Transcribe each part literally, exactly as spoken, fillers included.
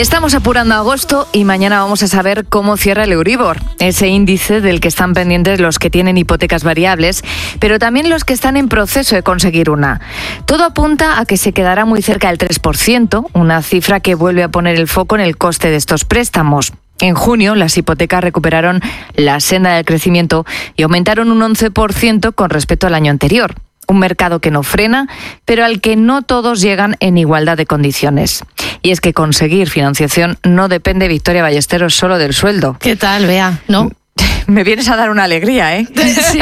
Estamos apurando a agosto y mañana vamos a saber cómo cierra el Euribor, ese índice del que están pendientes los que tienen hipotecas variables, pero también los que están en proceso de conseguir una. Todo apunta a que se quedará muy cerca del tres por ciento, una cifra que vuelve a poner el foco en el coste de estos préstamos. En junio, las hipotecas recuperaron la senda del crecimiento y aumentaron un once por ciento con respecto al año anterior. Un mercado que no frena, pero al que no todos llegan en igualdad de condiciones. Y es que conseguir financiación no depende, Victoria Ballesteros, solo del sueldo. ¿Qué tal, Bea? ¿No? Me vienes a dar una alegría, ¿eh? Sí.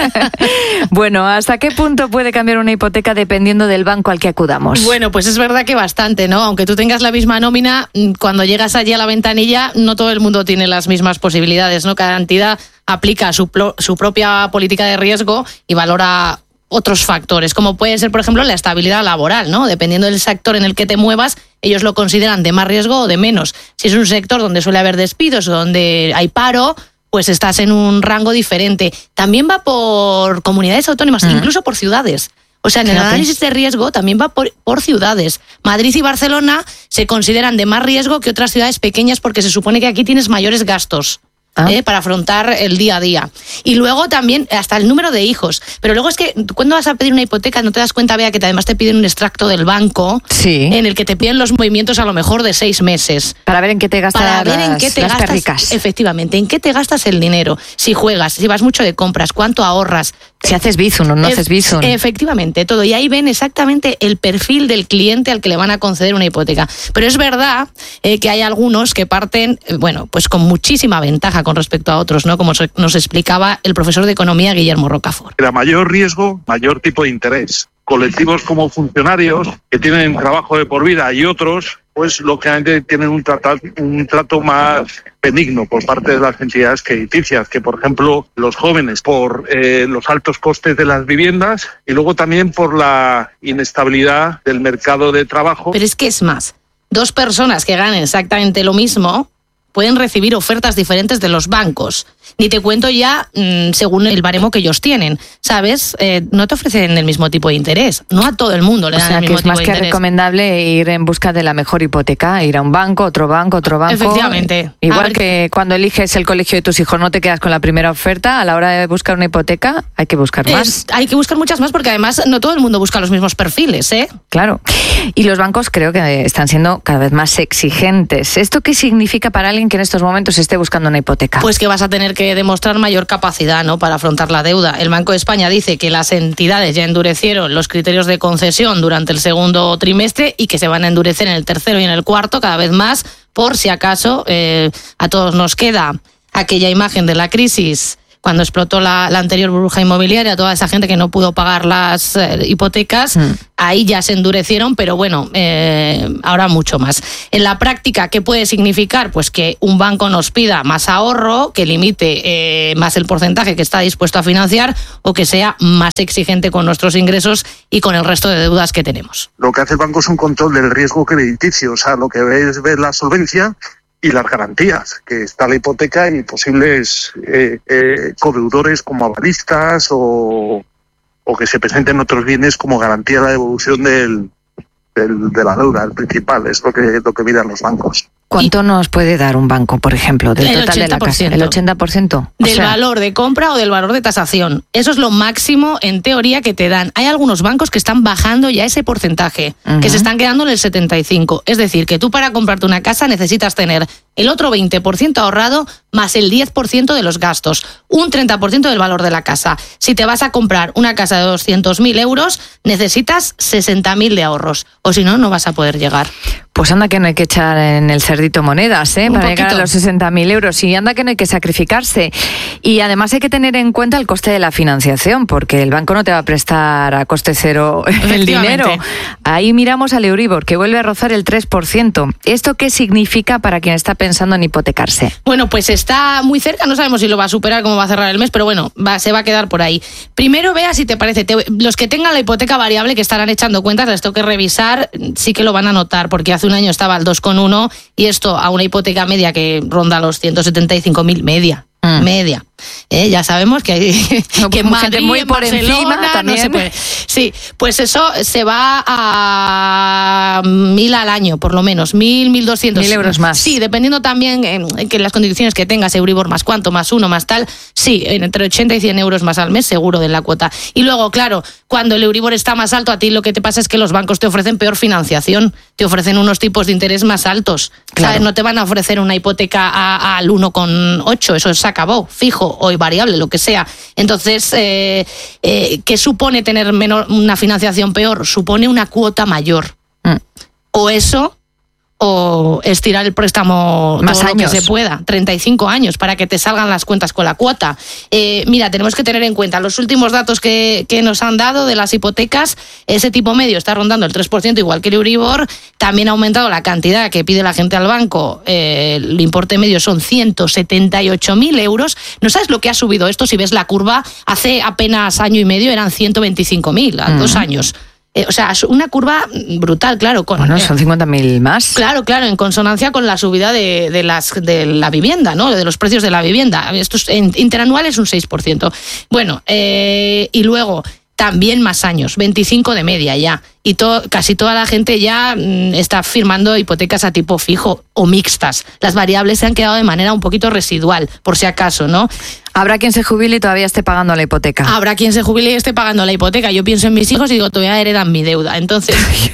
Bueno, ¿hasta qué punto puede cambiar una hipoteca dependiendo del banco al que acudamos? Bueno, pues es verdad que bastante, ¿no? Aunque tú tengas la misma nómina, cuando llegas allí a la ventanilla, no todo el mundo tiene las mismas posibilidades, ¿no? Cada entidad aplica su, pro- su propia política de riesgo y valora otros factores, como puede ser, por ejemplo, la estabilidad laboral, ¿no? Dependiendo del sector en el que te muevas, ellos lo consideran de más riesgo o de menos. Si es un sector donde suele haber despidos o donde hay paro, pues estás en un rango diferente. También va por comunidades autónomas, uh-huh. incluso por ciudades. O sea, en el análisis de riesgo también va por, por ciudades. Madrid y Barcelona se consideran de más riesgo que otras ciudades pequeñas porque se supone que aquí tienes mayores gastos. ¿Ah? ¿Eh? Para afrontar el día a día. Y luego también hasta el número de hijos. Pero luego es que cuando vas a pedir una hipoteca no te das cuenta, Bea, que además te piden un extracto del banco, sí. en el que te piden los movimientos a lo mejor de seis meses. Para ver en qué te gastas Para ver las, en qué te las gastas, perricas. Efectivamente, en qué te gastas el dinero. Si juegas, si vas mucho de compras, cuánto ahorras. Si haces Bizum o no haces Bizum. Efectivamente, todo. Y ahí ven exactamente el perfil del cliente al que le van a conceder una hipoteca. Pero es verdad eh, que hay algunos que parten, eh, bueno, pues con muchísima ventaja con respecto a otros, ¿no? Como nos explicaba el profesor de Economía Guillermo Rocafort. Era mayor riesgo, mayor tipo de interés. Colectivos como funcionarios que tienen trabajo de por vida y otros, pues lógicamente tienen un trato, un trato más benigno por parte de las entidades crediticias, que por ejemplo los jóvenes por eh, los altos costes de las viviendas y luego también por la inestabilidad del mercado de trabajo. Pero es que es más, dos personas que ganen exactamente lo mismo pueden recibir ofertas diferentes de los bancos. Ni te cuento ya mmm, según el baremo que ellos tienen, ¿sabes? Eh, no te ofrecen el mismo tipo de interés. No a todo el mundo le dan el mismo tipo de interés. O sea, que es más que recomendable ir en busca de la mejor hipoteca, ir a un banco, otro banco, otro banco. Efectivamente. Igual ver, que cuando eliges el colegio de tus hijos no te quedas con la primera oferta, a la hora de buscar una hipoteca hay que buscar más. Es, hay que buscar muchas más porque además no todo el mundo busca los mismos perfiles, ¿eh? Claro. Y los bancos creo que están siendo cada vez más exigentes. ¿Esto qué significa para alguien que en estos momentos esté buscando una hipoteca? Pues que vas a tener que demostrar mayor capacidad, ¿no?, para afrontar la deuda. El Banco de España dice que las entidades ya endurecieron los criterios de concesión durante el segundo trimestre y que se van a endurecer en el tercero y en el cuarto cada vez más, por si acaso eh, a todos nos queda aquella imagen de la crisis cuando explotó la, la anterior burbuja inmobiliaria, toda esa gente que no pudo pagar las eh, hipotecas, mm. ahí ya se endurecieron, pero bueno, eh, ahora mucho más. En la práctica, ¿qué puede significar? Pues que un banco nos pida más ahorro, que limite eh, más el porcentaje que está dispuesto a financiar o que sea más exigente con nuestros ingresos y con el resto de deudas que tenemos. Lo que hace el banco es un control del riesgo crediticio, o sea, lo que ve es ver la solvencia y las garantías, que está la hipoteca y posibles eh, eh, codeudores como avalistas o, o que se presenten otros bienes como garantía de la devolución del, del, de la deuda, el principal, es lo que, lo que miran los bancos. ¿Cuánto nos puede dar un banco, por ejemplo, del total de la casa? ¿El ochenta por ciento? Del sea... valor de compra o del valor de tasación. Eso es lo máximo, en teoría, que te dan. Hay algunos bancos que están bajando ya ese porcentaje, uh-huh. que se están quedando en el setenta y cinco. Es decir, que tú para comprarte una casa necesitas tener el otro veinte por ciento ahorrado más el diez por ciento de los gastos, un treinta por ciento del valor de la casa. Si te vas a comprar una casa de doscientos mil euros, necesitas sesenta mil de ahorros, o si no, no vas a poder llegar. Pues anda que no hay que echar en el cerdito monedas, ¿eh? Para poquito. Llegar a los sesenta mil euros. Y anda que no hay que sacrificarse. Y además hay que tener en cuenta el coste de la financiación, porque el banco no te va a prestar a coste cero el dinero. Ahí miramos al Euribor, que vuelve a rozar el tres por ciento. ¿Esto qué significa para quien está pensando en hipotecarse? Bueno, pues está muy cerca, no sabemos si lo va a superar, cómo va a cerrar el mes, pero bueno, va, se va a quedar por ahí. Primero, Bea, si te parece, te, los que tengan la hipoteca variable, que estarán echando cuentas, les tengo que revisar, sí que lo van a notar, porque hace un año estaba al dos coma uno y esto a una hipoteca media que ronda los ciento setenta y cinco mil, media, mm. media. ¿Eh? Ya sabemos que hay no, que en Madrid, muy en por Barcelona, encima también. No se puede. Sí, pues eso se va a mil al año, por lo menos, mil, mil doscientos. Mil euros más. Sí, dependiendo también en que las condiciones que tengas, Euribor más cuánto, más uno, más tal, sí, entre ochenta y cien euros más al mes, seguro de la cuota. Y luego, claro, cuando el Euribor está más alto, a ti lo que te pasa es que los bancos te ofrecen peor financiación, te ofrecen unos tipos de interés más altos. Claro. ¿Sabes? No te van a ofrecer una hipoteca a, a, al uno coma ocho, eso se acabó, fijo o variable, lo que sea. Entonces, eh, eh, ¿qué supone tener menor, una financiación peor? Supone una cuota mayor. Mm. O eso, o estirar el préstamo más todo años. Lo que se pueda, treinta y cinco años, para que te salgan las cuentas con la cuota. Eh, mira, tenemos que tener en cuenta los últimos datos que, que nos han dado de las hipotecas. Ese tipo medio está rondando el tres por ciento, igual que el Euribor. También ha aumentado la cantidad que pide la gente al banco. Eh, el importe medio son ciento setenta y ocho mil euros. ¿No sabes lo que ha subido esto? Si ves la curva, hace apenas año y medio eran ciento veinticinco mil, a mm. dos años. Eh, o sea, es una curva brutal, claro. Con, bueno, son cincuenta mil más. Claro, claro, en consonancia con la subida de, de, las, de la vivienda, ¿no? De los precios de la vivienda. Esto es, en, interanual es un seis por ciento. Bueno, eh, y luego también más años, veinticinco de media ya. Y to, casi toda la gente ya mm, está firmando hipotecas a tipo fijo o mixtas. Las variables se han quedado de manera un poquito residual, por si acaso, ¿no? Habrá quien se jubile y todavía esté pagando la hipoteca. Habrá quien se jubile y esté pagando la hipoteca. Yo pienso en mis hijos y digo, todavía heredan mi deuda. Entonces,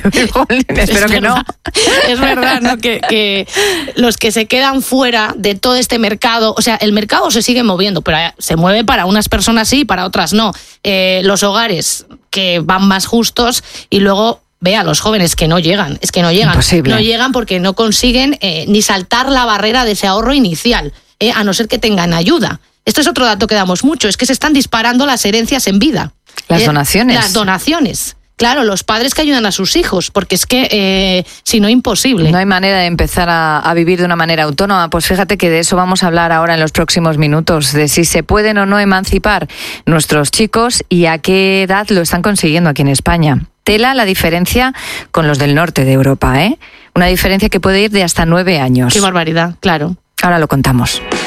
espero que no. Es verdad, ¿no? Que, que los que se quedan fuera de todo este mercado, o sea, el mercado se sigue moviendo, pero se mueve para unas personas sí y para otras no. Eh, los hogares que van más justos y luego ve a los jóvenes que no llegan, es que no llegan. Imposible. No llegan porque no consiguen eh, ni saltar la barrera de ese ahorro inicial, eh, a no ser que tengan ayuda. Esto es otro dato que damos mucho, es que se están disparando las herencias en vida. Las eh, donaciones. Las donaciones. Claro, los padres que ayudan a sus hijos, porque es que, eh, si no, imposible. No hay manera de empezar a, a vivir de una manera autónoma. Pues fíjate que de eso vamos a hablar ahora en los próximos minutos, de si se pueden o no emancipar nuestros chicos y a qué edad lo están consiguiendo aquí en España. Tela la diferencia con los del norte de Europa, ¿eh? Una diferencia que puede ir de hasta nueve años. Qué barbaridad, claro. Ahora lo contamos.